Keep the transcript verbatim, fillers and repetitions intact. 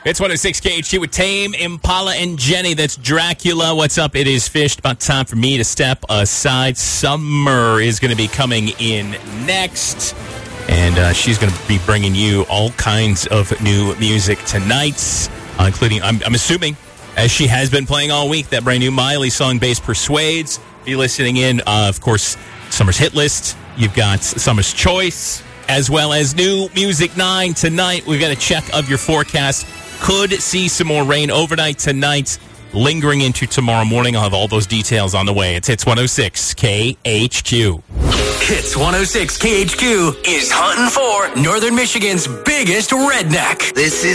It's one oh six K H Q with Tame, Impala, and Jenny. That's Dracula. What's up? It is Fished. About time for me to step aside. Summer is going to be coming in next. And uh, she's going to be bringing you all kinds of new music tonight, uh, including, I'm, I'm assuming, as she has been playing all week, that brand new Miley song, Bass Persuades. Be listening in, uh, of course, Summer's Hit List. You've got Summer's Choice, as well as New Music nine tonight. We've got a check of your forecast. Could see some more rain overnight tonight, lingering into tomorrow morning. I'll have all those details on the way. It's Hits one oh six K H Q. Hits one oh six K H Q is hunting for Northern Michigan's biggest redneck. This is